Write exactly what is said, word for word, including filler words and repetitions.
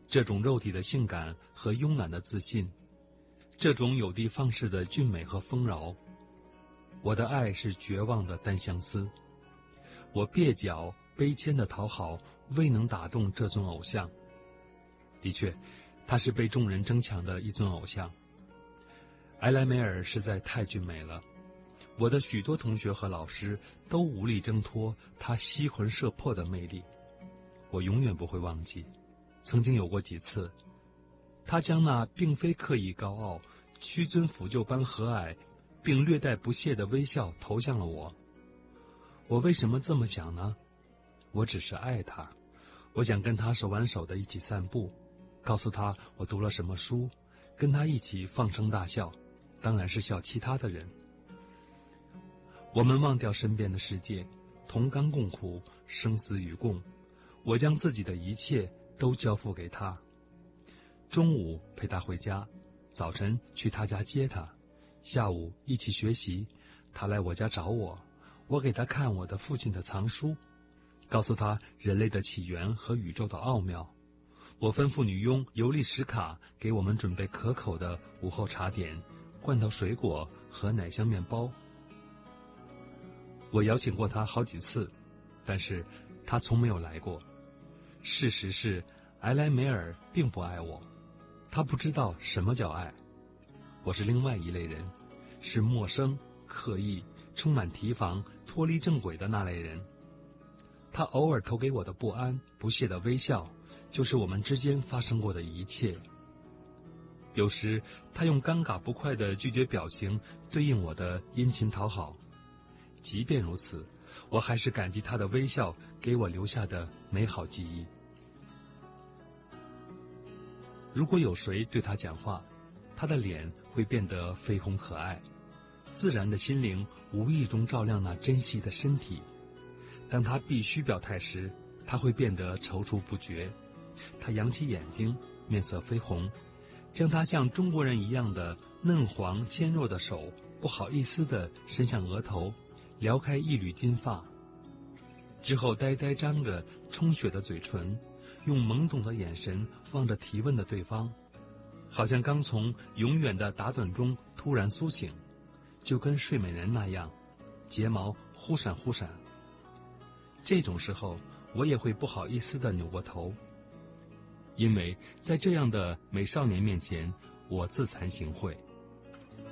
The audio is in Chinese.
这种肉体的性感和慵懒的自信，这种有的放矢的俊美和丰饶。我的爱是绝望的单相思，我蹩脚卑谦的讨好未能打动这尊偶像。的确，他是被众人争抢的一尊偶像。埃莱梅尔实在太俊美了，我的许多同学和老师都无力挣脱他吸魂摄魄的魅力。我永远不会忘记，曾经有过几次，他将那并非刻意高傲、屈尊俯就般和蔼并略带不屑的微笑投向了我。我为什么这么想呢？我只是爱他，我想跟他手挽手的一起散步，告诉他我读了什么书，跟他一起放声大笑，当然是笑其他的人。我们忘掉身边的世界，同甘共苦，生死与共。我将自己的一切都交付给他，中午陪他回家，早晨去他家接他，下午一起学习，他来我家找我，我给他看我的父亲的藏书，告诉他人类的起源和宇宙的奥妙。我吩咐女佣尤利什卡给我们准备可口的午后茶点、罐头水果和奶香面包。我邀请过他好几次，但是他从没有来过。事实是，埃莱梅尔并不爱我，他不知道什么叫爱。我是另外一类人，是陌生、刻意、充满提防、脱离正轨的那类人。他偶尔投给我的不安、不屑的微笑，就是我们之间发生过的一切。有时他用尴尬不快的拒绝表情对应我的殷勤讨好，即便如此，我还是感激他的微笑给我留下的美好记忆。如果有谁对他讲话，他的脸会变得绯红可爱，自然的心灵无意中照亮那珍惜的身体。当他必须表态时，他会变得踌躇不决。他扬起眼睛，面色绯红，将他像中国人一样的嫩黄纤弱的手不好意思地伸向额头，撩开一缕金发，之后呆呆张着充血的嘴唇，用懵懂的眼神望着提问的对方，好像刚从永远的打盹中突然苏醒，就跟睡美人那样，睫毛忽闪忽闪。这种时候我也会不好意思地扭过头，因为在这样的美少年面前，我自惭形秽。